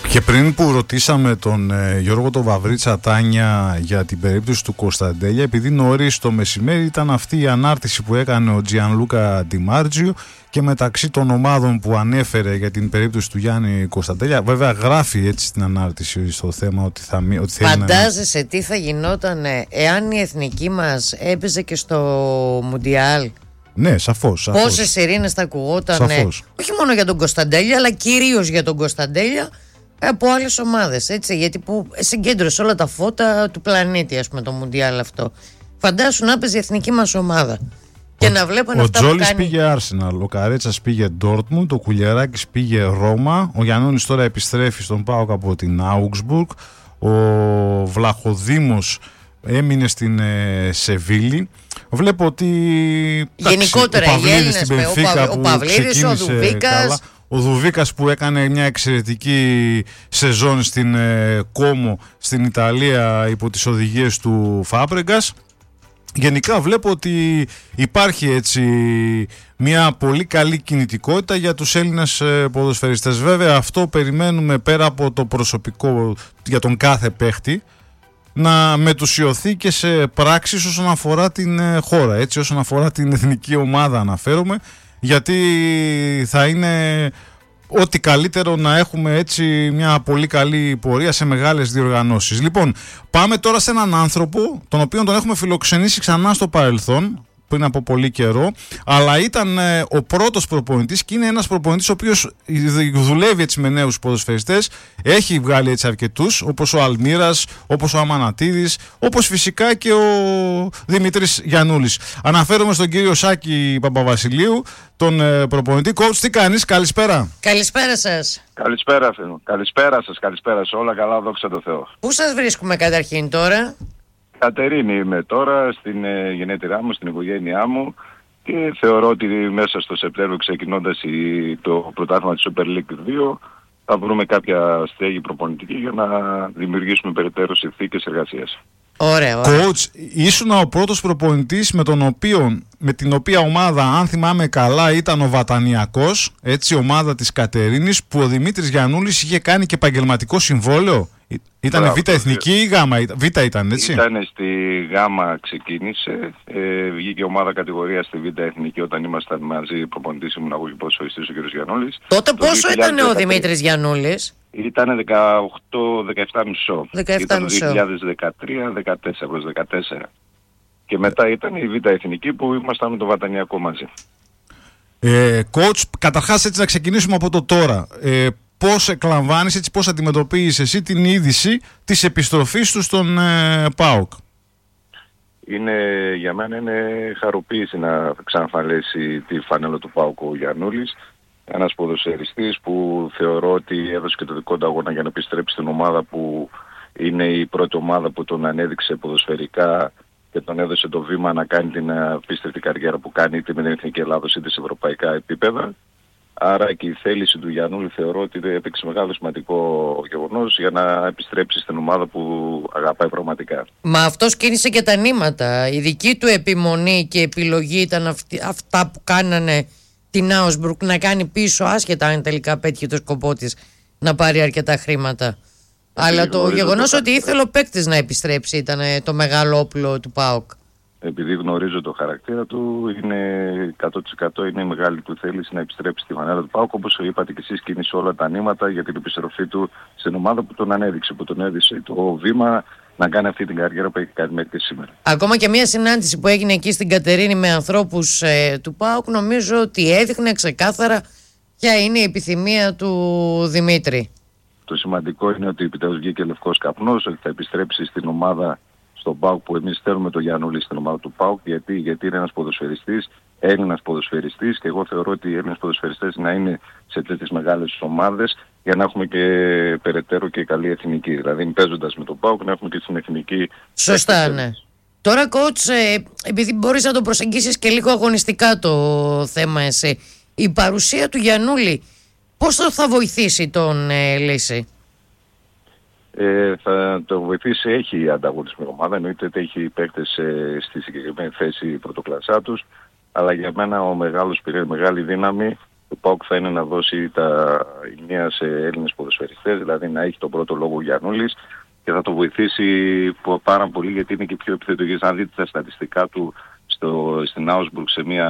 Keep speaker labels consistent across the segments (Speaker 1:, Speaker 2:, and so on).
Speaker 1: Και πριν που ρωτήσαμε τον Γιώργο τον Βαβρίτσα Τάνια για την περίπτωση του Κωνσταντέλια, επειδή νωρίς το μεσημέρι ήταν αυτή η ανάρτηση που έκανε ο Τζιανλούκα Ντιμάρτζιο και μεταξύ των ομάδων που ανέφερε για την περίπτωση του Γιάννη Κωνσταντέλια, βέβαια γράφει έτσι στην ανάρτηση στο θέμα ότι θα
Speaker 2: φαντάζεσαι τι θα γινόταν εάν η εθνική μας έπαιζε και στο Μουντιάλ.
Speaker 1: Ναι, σαφώς.
Speaker 2: Πόσες ειρήνες θα ακουγόταν, όχι μόνο για τον Κωνσταντέλια, αλλά κυρίως για τον Κωνσταντέλια από άλλες ομάδες, έτσι, γιατί που συγκέντρωσε όλα τα φώτα του πλανήτη, ας πούμε, το Μουντιάλ αυτό. Φαντάσου να παίζει η εθνική μας ομάδα και να βλέπουν αυτά που κάνει. Ο
Speaker 1: Τζόλης πήγε Arsenal, ο Καρέτσας πήγε Dortmund, ο Κουλιεράκης πήγε Ρώμα, ο Γιαννούλης τώρα επιστρέφει στον ΠΑΟΚ από την Augsburg, ο Βλαχοδήμος έμεινε στην Σεβίλη. Βλέπω ότι
Speaker 2: γενικότερα οι Έλληνες, ο Παυλίδης, ο Δουβίκας.
Speaker 1: Ο Δουβίκας που έκανε μια εξαιρετική σεζόν στην Κόμο στην Ιταλία υπό τις οδηγίες του Φάμπρεγκας. Γενικά βλέπω ότι υπάρχει έτσι μια πολύ καλή κινητικότητα για τους Έλληνες ποδοσφαιριστές. Βέβαια αυτό περιμένουμε πέρα από το προσωπικό για τον κάθε παίχτη να μετουσιωθεί και σε πράξεις όσον αφορά την χώρα, έτσι, όσον αφορά την εθνική ομάδα αναφέρομαι, γιατί θα είναι ό,τι καλύτερο να έχουμε έτσι μια πολύ καλή πορεία σε μεγάλες διοργανώσεις. Λοιπόν, πάμε τώρα σε έναν άνθρωπο τον οποίο τον έχουμε φιλοξενήσει ξανά στο παρελθόν, πριν από πολύ καιρό, αλλά ήταν ο πρώτος προπονητής και είναι ένας προπονητής ο οποίος δουλεύει έτσι με νέους ποδοσφαιριστές, έχει βγάλει έτσι αρκετούς, όπως ο Αλμύρας, όπως ο Αμανατίδης, όπως φυσικά και ο Δημήτρης Γιαννούλης. Αναφέρομαι στον κύριο Σάκη Παπαβασιλείου, τον προπονητή. Coach, τι κάνεις, καλησπέρα.
Speaker 2: Καλησπέρα σας.
Speaker 3: Καλησπέρα, καλησπέρα σας, καλησπέρα σε όλα, καλά, δόξα τω Θεώ.
Speaker 2: Πού σας βρίσκουμε καταρχήν τώρα?
Speaker 3: Κατερίνη είμαι τώρα, στην γενέτειρά μου, στην οικογένειά μου και θεωρώ ότι μέσα στο Σεπτέμβριο ξεκινώντας το πρωτάθλημα της Super League 2 θα βρούμε κάποια στέγη προπονητική για να δημιουργήσουμε περαιτέρω συνθήκες εργασίας.
Speaker 2: Ωραία.
Speaker 1: Coach, ήσουν ο πρώτος προπονητής με την οποία ομάδα, αν θυμάμαι καλά, ήταν ο Βατανιακός, έτσι, ομάδα της Κατερίνης, που ο Δημήτρης Γιαννούλης είχε κάνει και επαγγελματικό συμβόλαιο. Ήταν Β' εθνική ή Γ' Β' ήταν, έτσι?
Speaker 3: Ήταν στη Γ' ξεκίνησε, βγήκε ομάδα κατηγορία στη Β' εθνική όταν ήμασταν μαζί, προπονητής ήμουν εγώ και ποδοσφαιριστής ο κ. Γιαννούλης.
Speaker 2: Τότε πόσο ήταν ο Δημήτρης Γιαννούλης?
Speaker 3: Ήταν 18-17,5.
Speaker 2: 17,5.
Speaker 3: Ήταν το 2013-14 προς 14. Και μετά ήταν η Β' εθνική που ήμασταν με το Βατανιακό μαζί.
Speaker 1: Coach, καταρχάς έτσι να ξεκινήσουμε από το τώρα. Πώς εκλαμβάνεις, έτσι, πώς αντιμετωπίζεις εσύ την είδηση της επιστροφής του στον ΠΑΟΚ?
Speaker 3: Για μένα είναι χαροποίηση να ξαναφαλέσει τη φανέλα του ΠΑΟΚ ο Γιαννούλης. Ένας ποδοσφαιριστής που θεωρώ ότι έδωσε και το δικό του αγώνα για να επιστρέψει στην ομάδα που είναι η πρώτη ομάδα που τον ανέδειξε ποδοσφαιρικά και τον έδωσε το βήμα να κάνει την απίστευτη καριέρα που κάνει είτε με την Εθνική Ελλάδος είτε σε ευρωπαϊκά επίπεδα. Άρα και η θέληση του Γιαννούλη θεωρώ ότι έπαιξε μεγάλο σημαντικό γεγονός για να επιστρέψει στην ομάδα που αγαπάει πραγματικά.
Speaker 2: Μα αυτός κίνησε και τα νήματα. Η δική του επιμονή και επιλογή ήταν αυτά που κάνανε την Augsburg να κάνει πίσω, άσχετα αν τελικά πέτυχε το σκοπό της να πάρει αρκετά χρήματα. Αλλά το γεγονός ότι ήθελε ο παίκτης να επιστρέψει ήταν το μεγάλο όπλο του ΠΑΟΚ.
Speaker 3: Επειδή γνωρίζω το χαρακτήρα του, είναι 100% είναι η μεγάλη του θέληση να επιστρέψει στη φανέλα του ΠΑΟΚ. Όπως είπατε και εσείς, κίνησε όλα τα νήματα για την επιστροφή του στην ομάδα που τον ανέδειξε, που τον έδειξε το βήμα να κάνει αυτή την καριέρα που έχει κάνει μέχρι σήμερα.
Speaker 2: Ακόμα και μια συνάντηση που έγινε εκεί στην Κατερίνη με ανθρώπους του ΠΑΟΚ, νομίζω ότι έδειχνε ξεκάθαρα ποια είναι η επιθυμία του Δημήτρη.
Speaker 3: Το σημαντικό είναι ότι επιτέλους βγήκε λευκός καπνός, ότι θα επιστρέψει στην ομάδα, στον ΠΑΟΚ, που εμείς θέλουμε το Γιαννούλη στην ομάδα του ΠΑΟΚ, γιατί είναι ένας ποδοσφαιριστής, Έλληνας ποδοσφαιριστής, και εγώ θεωρώ ότι οι Έλληνες ποδοσφαιριστές να είναι σε τέτοιες μεγάλες ομάδες για να έχουμε και περαιτέρω και καλή εθνική. Δηλαδή παίζοντας με τον ΠΑΟΚ να έχουμε και στην εθνική.
Speaker 2: Σωστά, ναι. Τώρα, coach, επειδή μπορείς να το προσεγγίσεις και λίγο αγωνιστικά το θέμα εσύ, η παρουσία του Γιαννούλη πώς θα βοηθήσει τον Λύση?
Speaker 3: Θα το βοηθήσει, έχει ανταγωνισμή ομάδα, εννοείται ότι έχει παίκτες στη συγκεκριμένη θέση πρωτοκλασσά τους, αλλά για μένα μεγάλη δύναμη του ΠΑΟΚ θα είναι να δώσει τα ενία σε Έλληνες ποδοσφαιριστές ποδοσφαιριστές, δηλαδή να έχει τον πρώτο λόγο ο Γιαννούλης και θα το βοηθήσει πάρα πολύ γιατί είναι και πιο επιθετικός. Αν δείτε τα στατιστικά του στην Augsburg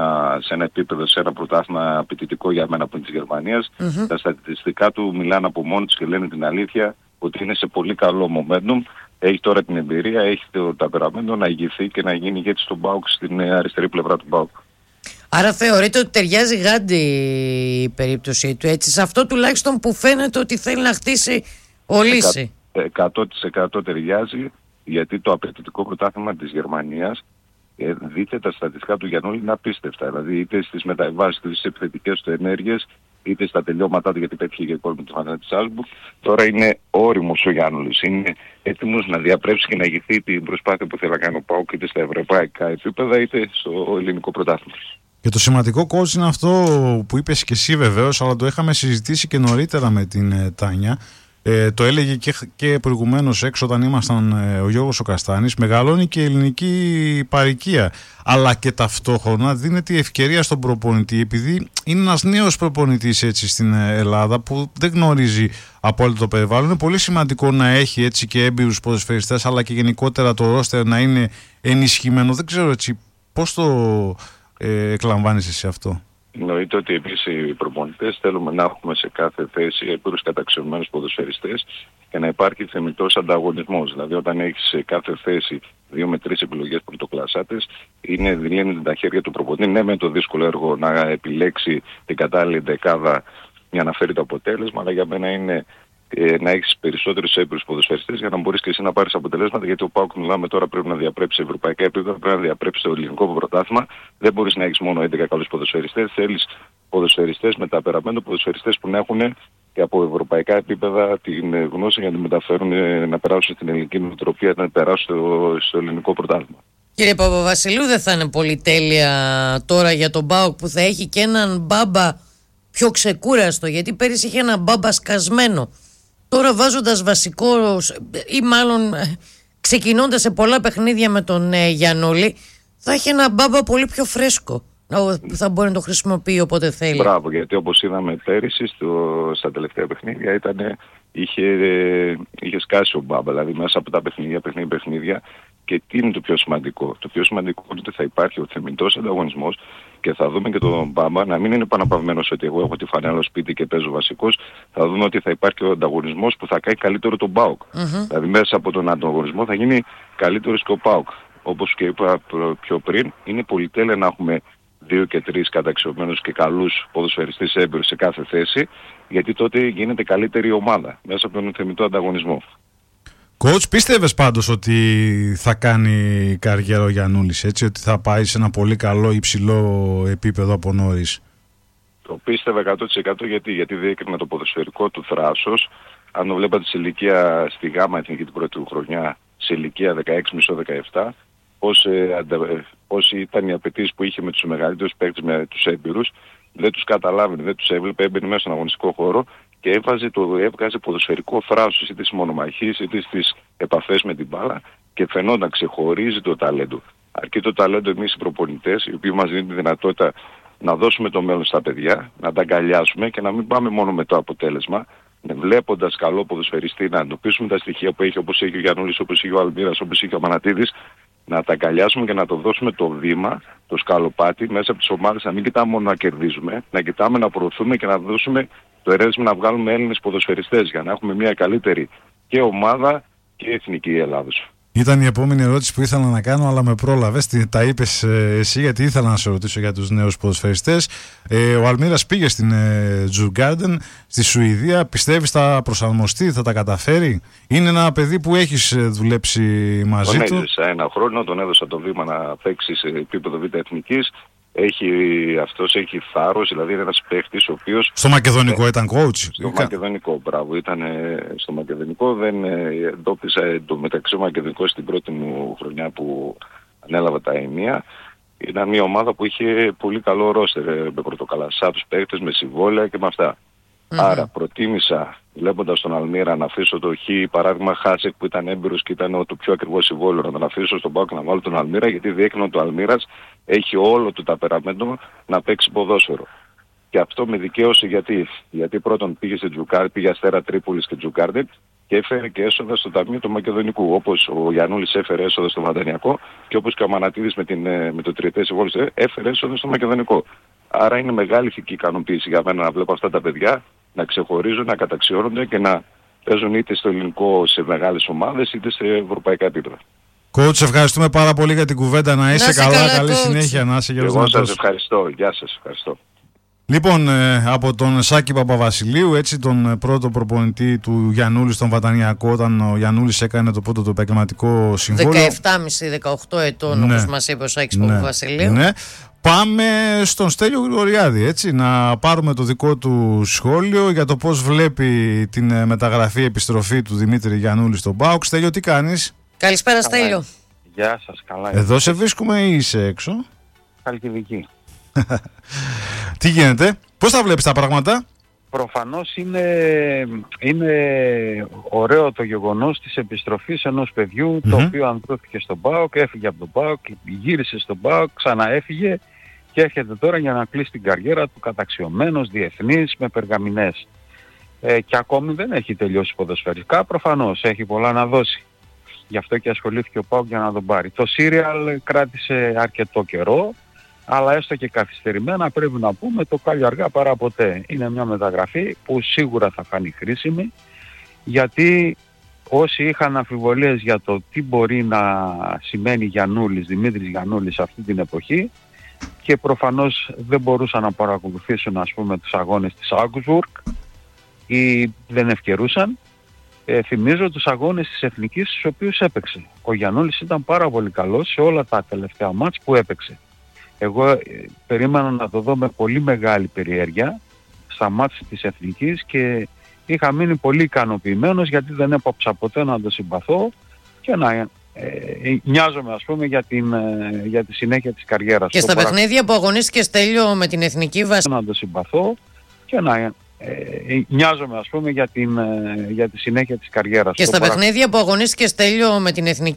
Speaker 3: σε ένα επίπεδο, σε ένα πρωτάθλημα απαιτητικό για μένα που είναι της Γερμανίας, τα στατιστικά του μιλάνε από μόνοι τους και λένε την αλήθεια ότι είναι σε πολύ καλό momentum. Έχει τώρα την εμπειρία, έχει το ταπεραμέντο να ηγηθεί και να γίνει ηγέτης στον ΠΑΟΚ στην αριστερή πλευρά του ΠΑΟΚ.
Speaker 2: Άρα θεωρείτε ότι ταιριάζει γάντι η περίπτωσή του, έτσι, σε αυτό τουλάχιστον που φαίνεται ότι θέλει να χτίσει ο Λύση.
Speaker 3: 100% ταιριάζει, γιατί το απαιτητικό πρωτάθλημα της Γερμανίας, δείτε τα στατιστικά του Γιαννούλη είναι απίστευτα. Δηλαδή είτε στις μεταβάσεις, είτε στις επιθετικές του ενέργειες, είτε στα τελειώματά του, γιατί πέτυχε και γκολ με τη φανέλα της Augsburg. Τώρα είναι όριμος ο Γιαννούλης. Είναι έτοιμος να διαπρέψει και να ηγηθεί την προσπάθεια που θέλει να κάνει ο ΠΑΟΚ είτε στα ευρωπαϊκά επίπεδα είτε στο ελληνικό πρωτάθλημα.
Speaker 1: Και το σημαντικό coach είναι αυτό που είπες και εσύ βεβαίως, αλλά το είχαμε συζητήσει και νωρίτερα με την Τάνια. Το έλεγε και προηγουμένως έξω όταν ήμασταν ο Γιώργος ο Καστάνης. Μεγαλώνει και η ελληνική παροικία, αλλά και ταυτόχρονα δίνεται η ευκαιρία στον προπονητή, επειδή είναι ένας νέος προπονητής έτσι στην Ελλάδα που δεν γνωρίζει απόλυτο το περιβάλλον. Είναι πολύ σημαντικό να έχει έτσι και έμπειρους ποδοσφαιριστές, αλλά και γενικότερα το ρόστερ να είναι ενισχυμένο. Δεν ξέρω έτσι πώς το εκλαμβάνεις εσύ αυτό.
Speaker 3: Εννοείται ότι εμείς οι προπονητές θέλουμε να έχουμε σε κάθε θέση έμπειρους καταξιωμένους ποδοσφαιριστές και να υπάρχει θεμιτός ανταγωνισμός. Δηλαδή όταν έχεις σε κάθε θέση 2 με 3 επιλογές πρωτοκλασσάτες, δηλώνει τα χέρια του προπονητή. Ναι, με το δύσκολο έργο να επιλέξει την κατάλληλη δεκάδα για να φέρει το αποτέλεσμα, αλλά για μένα είναι να έχεις περισσότερους έμπειρους ποδοσφαιριστές για να μπορείς και εσύ να πάρεις αποτελέσματα, γιατί ο ΠΑΟΚ μιλάμε τώρα πρέπει να διαπρέψει σε ευρωπαϊκά επίπεδα, πρέπει να διαπρέψει στο ελληνικό πρωτάθλημα. Δεν μπορείς να έχεις μόνο 11 καλούς ποδοσφαιριστές, θέλεις ποδοσφαιριστές με τα περαμέντα, ποδοσφαιριστές που να έχουν και από ευρωπαϊκά επίπεδα την γνώση για να τη μεταφέρουν, να περάσουν στην ελληνική νοοτροπία, να περάσουν στο ελληνικό πρωτάθλημα.
Speaker 2: Κύριε Παπαβασιλείου, δεν θα είναι πολυτέλεια τώρα για τον ΠΑΟΚ που θα έχει και έναν μπάμπα πιο ξεκούραστο, γιατί πέρυσι είχε έναν μπάμπα σκασμένο. Τώρα βάζοντας βασικό ή μάλλον ξεκινώντας σε πολλά παιχνίδια με τον Γιαννούλη, θα έχει ένα μπάμπα πολύ πιο φρέσκο που θα μπορεί να το χρησιμοποιεί όποτε θέλει.
Speaker 3: Μπράβο, γιατί όπως είδαμε πέρυσι στα τελευταία παιχνίδια είχε σκάσει ο μπάμπα, δηλαδή μέσα από τα παιχνίδια. Και τι είναι το πιο σημαντικό? Το πιο σημαντικό είναι ότι θα υπάρχει ο θεμιτός ανταγωνισμός και θα δούμε και τον μπάμπα να μην είναι επαναπαυμένος ότι εγώ έχω τη φανέλα σπίτι και παίζω βασικός. Θα δούμε ότι θα υπάρχει ο ανταγωνισμός που θα κάνει καλύτερο τον ΠΑΟΚ. Δηλαδή μέσα από τον ανταγωνισμό θα γίνει καλύτερος και ο ΠΑΟΚ. Όπως και είπα πιο πριν, είναι πολυτέλεια να έχουμε 2 και 3 καταξιωμένους και καλούς ποδοσφαιριστές έμπειρους σε κάθε θέση, γιατί τότε γίνεται καλύτερη ομάδα μέσα από τον θεμιτό ανταγωνισμό.
Speaker 1: Coach, πίστευες πάντως ότι θα κάνει καριέρα ο Γιαννούλης, έτσι, ότι θα πάει σε ένα πολύ καλό υψηλό επίπεδο από νωρίς?
Speaker 3: Το πίστευα 100% γιατί διέκρινα το ποδοσφαιρικό του θράσος. Αν το βλέπατε σε ηλικία στη ΓΑΜΑ Εθνική την πρώτη του χρονιά, σε ηλικία 16,5-17, πώς ήταν οι απαιτήσεις που είχε με τους μεγαλύτερους παίκτες, με τους έμπειρους, δεν τους καταλάβαινε, δεν τους έβλεπε, έμπαινε μέσα στον αγωνιστικό χώρο και έβγαζε ποδοσφαιρικό θράσος είτε στις μονομαχίες είτε στις επαφές με την μπάλα και φαινόταν, ξεχωρίζει το ταλέντο. Αρκεί το ταλέντο εμείς οι προπονητές, οι οποίοι μας δίνουν τη δυνατότητα να δώσουμε το μέλλον στα παιδιά, να τα αγκαλιάσουμε και να μην πάμε μόνο με το αποτέλεσμα, βλέποντας καλό ποδοσφαιριστή, να εντοπίσουμε τα στοιχεία που έχει, όπως έχει ο Γιαννούλης, όπως έχει ο Αλμύρας, όπως έχει ο Μανατίδης, να τα αγκαλιάσουμε και να το δώσουμε το βήμα, το σκαλοπάτι μέσα από τις ομάδες, να μην κοιτάμε μόνο να κερδίζουμε, να κοιτάμε να προωθούμε και να δώσουμε το ερέθισμα να βγάλουμε Έλληνες ποδοσφαιριστές για να έχουμε μια καλύτερη και ομάδα και εθνική Ελλάδος.
Speaker 1: Ήταν η επόμενη ερώτηση που ήθελα να κάνω, αλλά με πρόλαβες, τα είπες εσύ, γιατί ήθελα να σε ρωτήσω για τους νέους ποδοσφαιριστές. Ο Αλμύρας πήγε στην Djurgården στη Σουηδία. Πιστεύεις θα προσαρμοστεί, θα τα καταφέρει? Είναι ένα παιδί που έχεις δουλέψει μαζί του.
Speaker 3: Τον έδωσα ένα χρόνο, τον έδωσα το βήμα να παίξει σε επίπεδο Β' Εθνικής. Αυτός έχει θάρρος, δηλαδή είναι ένας παίχτης ο οποίος...
Speaker 1: Στο μακεδονικό ήταν coach?
Speaker 3: Στο μακεδονικό, μπράβο. Ήταν στο μακεδονικό, δεν εντόπισα εντωμεταξύ ο μακεδονικός στην πρώτη μου χρονιά που ανέλαβα τα ενία. Ήταν μια ομάδα που είχε πολύ καλό ρόστερ, με πρωτοκαλασσάτους παίχτες, με συμβόλαια και με αυτά. Άρα προτίμησα, βλέποντας τον Αλμύρα, να αφήσω το παράδειγμα Χάτσεκ που ήταν έμπειρος και ήταν το πιο ακριβό συμβόλαιο, να τον αφήσω στον ΠΑΟΚ να βάλω τον Αλμύρα, γιατί διέκρινα ότι ο Αλμύρας έχει όλο το ταπεραμέντο να παίξει ποδόσφαιρο. Και αυτό με δικαίωσε γιατί πρώτον πήγε Αστέρα Τρίπολης και Τζουκάρντετ και έφερε και έσοδα στο Ταμείο του Μακεδονικού. Όπως ο Γιαννούλης έφερε έσοδα στο Βαντανιακό και όπως και ο Αμανατίδης με το τριετές συμβόλαιο έφερε έσοδα στο Μακεδονικό. Άρα είναι μεγάλη ηθική ικανοποίηση για μένα να βλέπω αυτά τα παιδιά να ξεχωρίζουν, να καταξιώνονται και να παίζουν είτε στο ελληνικό σε μεγάλες ομάδες είτε σε ευρωπαϊκά επίπεδα.
Speaker 1: Coach, ευχαριστούμε πάρα πολύ για την κουβέντα. Να είσαι καλά, καλή συνέχεια. Να είσαι
Speaker 3: εγώ σας ευχαριστώ. Γεια σας, ευχαριστώ.
Speaker 1: Λοιπόν, από τον Σάκη Παπαβασιλείου, έτσι τον πρώτο προπονητή του Γιαννούλη στον Βατανιακό, όταν ο Γιαννούλης έκανε το πρώτο του επαγγελματικό συμβόλαιο.
Speaker 2: 17,5-18 ετών, όπως μας είπε ο Σάκης Παπαβασιλείου.
Speaker 1: Ναι. Πάμε στον Στέλιο Γρηγοριάδη, έτσι, να πάρουμε το δικό του σχόλιο για το πώς βλέπει την μεταγραφή επιστροφή του Δημήτρη Γιαννούλη στον ΠΑΟΚ. Στέλιο, τι κάνεις?
Speaker 2: Καλησπέρα, Στέλιο.
Speaker 4: Γεια σας, καλά.
Speaker 1: Εδώ σε βρίσκουμε ή είσαι έξω?
Speaker 4: Χαλκιδική.
Speaker 1: Τι γίνεται, πώς τα βλέπεις τα πράγματα?
Speaker 4: Προφανώς είναι ωραίο το γεγονός της επιστροφής ενός παιδιού το οποίο ανδρώθηκε στον ΠΑΟΚ, έφυγε από τον ΠΑΟΚ, γύρισε στον ΠΑΟΚ, ξαναέφυγε και έρχεται τώρα για να κλείσει την καριέρα του καταξιωμένος, διεθνής, με περγαμηνές. Και ακόμη δεν έχει τελειώσει ποδοσφαιρικά, προφανώς έχει πολλά να δώσει. Γι' αυτό και ασχολήθηκε ο ΠΑΟΚ για να τον πάρει. Το σύριαλ κράτησε αρκετό καιρό, αλλά έστω και καθυστερημένα πρέπει να πούμε το κάλλιο αργά παρά ποτέ. Είναι μια μεταγραφή που σίγουρα θα φανεί χρήσιμη, γιατί όσοι είχαν αμφιβολίες για το τι μπορεί να σημαίνει Δημήτρης Γιαννούλης αυτή την εποχή και προφανώς δεν μπορούσαν να παρακολουθήσουν, ας πούμε, τους αγώνες της Augsburg ή δεν ευκαιρούσαν, θυμίζω τους αγώνες της Εθνικής στους οποίους έπαιξε. Ο Γιαννούλης ήταν πάρα πολύ καλός σε όλα τα τελευταία μάτς που έπαιξε. Εγώ περίμενα να το δω με πολύ μεγάλη περιέργεια στα μάτς της Εθνικής και είχα μείνει πολύ ικανοποιημένος, γιατί δεν έπαψα ποτέ να το συμπαθώ και να νοιάζομαι, ας πούμε, για τη συνέχεια της καριέρας.
Speaker 2: Και στα παιχνίδια που αγωνίστηκε, Στέλιο, με την Εθνική βάση.
Speaker 4: Να το συμπαθώ και να νοιάζομαι, ας πούμε, για τη συνέχεια της καριέρας.
Speaker 2: Και στα παιχνίδια που αγωνίστηκε, Στέλιο, με την Εθνική